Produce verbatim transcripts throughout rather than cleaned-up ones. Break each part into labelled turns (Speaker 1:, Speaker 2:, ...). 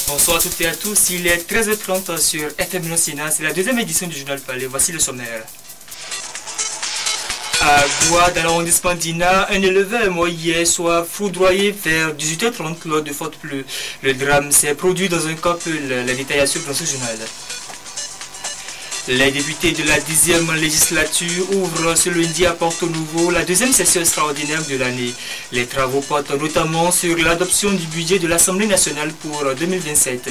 Speaker 1: Bonsoir à toutes et à tous, il est treize heures trente sur F M Sénat, c'est la deuxième édition du Journal Palais, voici le sommaire. À Goua, dans l'arrondissement d'Ina, un éleveur est mort hier soir foudroyé vers dix-huit heures trente lors de fortes pluies. Le drame s'est produit dans un couple, la détaillation dans ce journal. Les députés de la dixième législature ouvrent ce lundi à Porto Novo la deuxième session extraordinaire de l'année. Les travaux portent notamment sur l'adoption du budget de l'Assemblée nationale pour deux mille vingt-sept.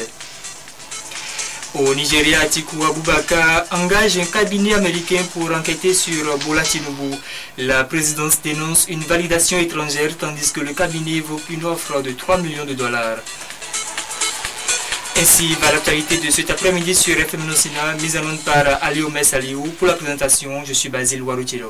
Speaker 1: Au Nigeria, Atiku Abubakar engage un cabinet américain pour enquêter sur Bola Tinubu. La présidence dénonce une validation étrangère tandis que le cabinet évoque une offre de trois millions de dollars. Ainsi va l'actualité de cet après-midi sur F M Sénat, mise en onde par Ali Omes Aliou. Pour la présentation, je suis Basile Waroutiro.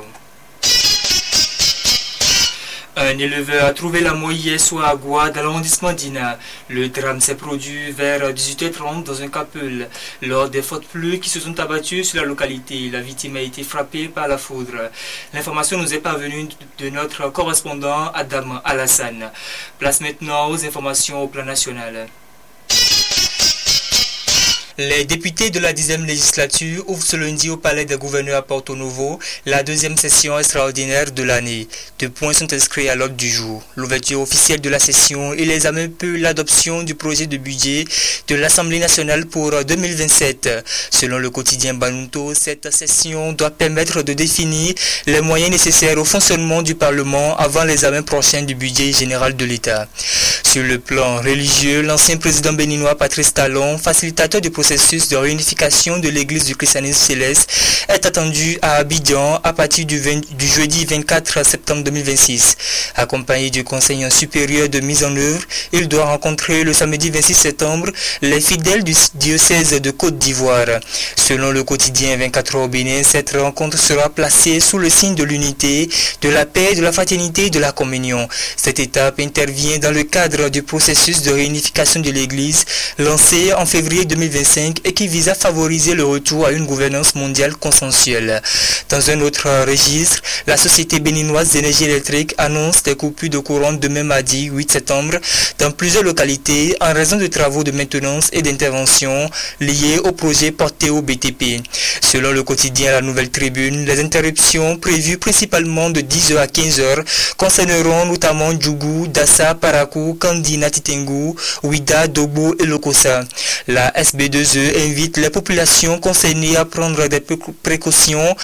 Speaker 1: Un éleveur a trouvé la mort hier soir à Goua, dans l'arrondissement d'Ina. Le drame s'est produit vers dix-huit heures trente dans un couple. Lors des fortes pluies qui se sont abattues sur la localité, la victime a été frappée par la foudre. L'information nous est parvenue de notre correspondant Adam Alassane. Place maintenant aux informations au plan national. Les députés de la dixième législature ouvrent ce lundi au palais des gouverneurs à Porto Novo la deuxième session extraordinaire de l'année. Deux points sont inscrits à l'ordre du jour. L'ouverture officielle de la session et l'examen puis l'adoption du projet de budget de l'Assemblée nationale pour deux mille vingt-sept. Selon le quotidien Banunto, cette session doit permettre de définir les moyens nécessaires au fonctionnement du Parlement avant l'examen prochain du budget général de l'État. Sur le plan religieux, l'ancien président béninois Patrice Talon, facilitateur du processus de réunification de l'église du christianisme céleste, est attendu à Abidjan à partir du, vingt, du jeudi vingt-quatre septembre deux mille vingt-six. Accompagné du conseil supérieur de mise en œuvre, il doit rencontrer le samedi vingt-six septembre les fidèles du diocèse de Côte d'Ivoire. Selon le quotidien vingt-quatre heures au Bénin, cette rencontre sera placée sous le signe de l'unité, de la paix, de la fraternité et de la communion. Cette étape intervient dans le cadre du processus de réunification de l'église lancé en février deux mille vingt-cinq et qui vise à favoriser le retour à une gouvernance mondiale consensuelle. Dans un autre registre, la Société béninoise d'énergie électrique annonce des coupures de courant demain mardi huit septembre dans plusieurs localités en raison de travaux de maintenance et d'intervention liés au projet porté au B T P. Selon le quotidien La Nouvelle Tribune, les interruptions prévues principalement de dix heures à quinze heures concerneront notamment Djougou, Dassa, Parakou, Kandi, Natitengu, Ouida, Dobo et Lokossa. La S B deux E invite les populations concernées à prendre des précautions